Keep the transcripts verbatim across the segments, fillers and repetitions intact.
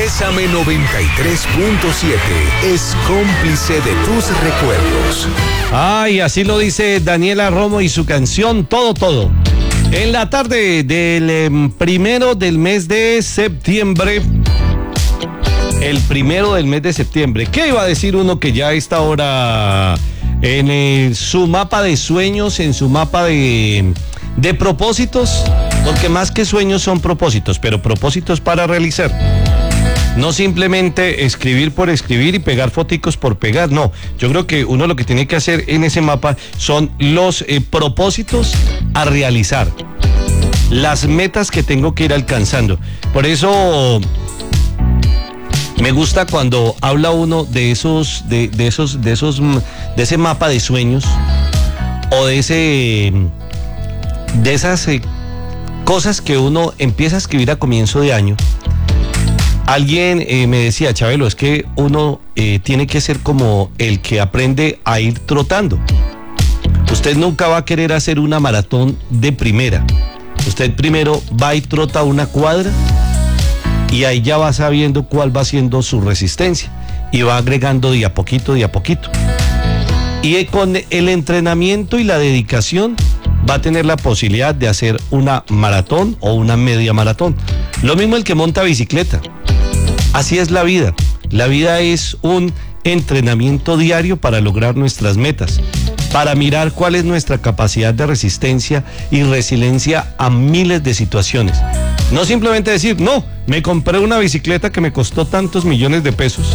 Bésame noventa y tres punto siete es cómplice de tus recuerdos. Ay, así lo dice Daniela Romo y su canción Todo Todo. En la tarde del eh, primero del mes de septiembre. El primero del mes de septiembre. ¿Qué iba a decir uno que ya a esta hora en eh, su mapa de sueños, en su mapa de, de propósitos? Porque más que sueños son propósitos, pero propósitos para realizar. No simplemente escribir por escribir y pegar foticos por pegar, no. Yo creo que uno lo que tiene que hacer en ese mapa son los eh, propósitos a realizar, las metas que tengo que ir alcanzando. Por eso me gusta cuando habla uno de esos, de, de esos, de esos, de ese mapa de sueños o de ese, de esas eh, cosas que uno empieza a escribir a comienzo de año. Alguien eh, me decía, Chabelo, es que uno eh, tiene que ser como el que aprende a ir trotando. Usted nunca va a querer hacer una maratón de primera. Usted primero va y trota una cuadra y ahí ya va sabiendo cuál va siendo su resistencia y va agregando de a poquito, de a poquito. Y con el entrenamiento y la dedicación va a tener la posibilidad de hacer una maratón o una media maratón. Lo mismo el que monta bicicleta. Así es la vida. La vida es un entrenamiento diario para lograr nuestras metas, para mirar cuál es nuestra capacidad de resistencia y resiliencia a miles de situaciones. No simplemente decir, no, me compré una bicicleta que me costó tantos millones de pesos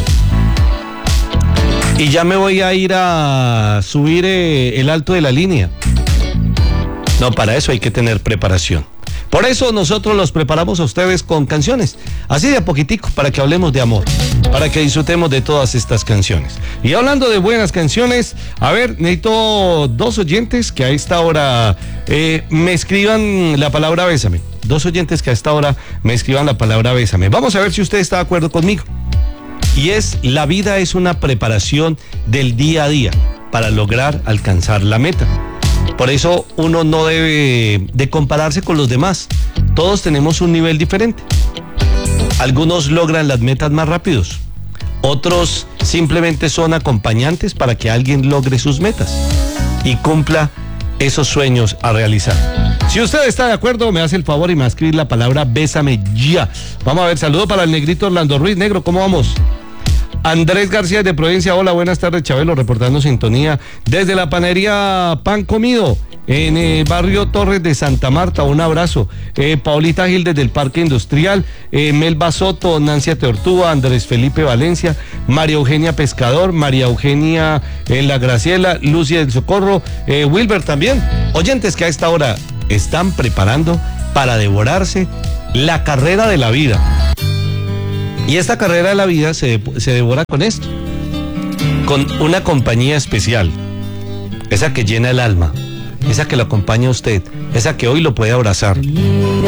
y ya me voy a ir a subir eh, el alto de la línea. No, para eso hay que tener preparación. Por eso nosotros los preparamos a ustedes con canciones, así de a poquitico, para que hablemos de amor, para que disfrutemos de todas estas canciones. Y hablando de buenas canciones, a ver, necesito dos oyentes que a esta hora eh, me escriban la palabra bésame. Dos oyentes que a esta hora me escriban la palabra bésame. Vamos a ver si usted está de acuerdo conmigo. Y es, la vida es una preparación del día a día para lograr alcanzar la meta. Por eso uno no debe de compararse con los demás. Todos tenemos un nivel diferente. Algunos logran las metas más rápidos. Otros simplemente son acompañantes para que alguien logre sus metas y cumpla esos sueños a realizar. Si usted está de acuerdo, me hace el favor y me va a escribir la palabra bésame ya. Vamos a ver, saludo para el negrito Orlando Ruiz. Negro, ¿cómo vamos? Andrés García de Provincia, hola, buenas tardes, Chabelo, reportando sintonía desde la panadería Pan Comido, en el barrio Torres de Santa Marta, un abrazo. Eh, Paulita Gil desde el Parque Industrial, eh, Melba Soto, Nancia Tortuga, Andrés Felipe Valencia, María Eugenia Pescador, María Eugenia eh, La Graciela, Lucia del Socorro, eh, Wilber también. Oyentes que a esta hora están preparando para devorarse la carrera de la vida. Y esta carrera de la vida se, se devora con esto, con una compañía especial, esa que llena el alma, esa que lo acompaña a usted, esa que hoy lo puede abrazar.